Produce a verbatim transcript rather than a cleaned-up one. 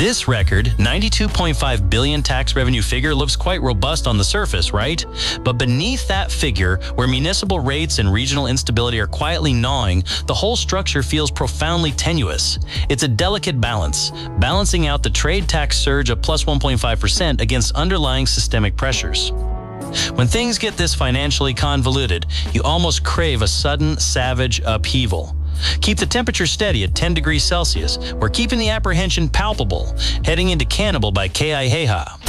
This record, ninety-two point five billion tax revenue figure looks quite robust on the surface, right? But beneath that figure, where municipal rates and regional instability are quietly gnawing, the whole structure feels profoundly tenuous. It's a delicate balance, balancing out the trade tax surge of plus one point five percent against underlying systemic pressures. When things get this financially convoluted, you almost crave a sudden, savage upheaval. Keep the temperature steady at ten degrees Celsius. We're keeping the apprehension palpable, heading into Cannibal by K I Heha.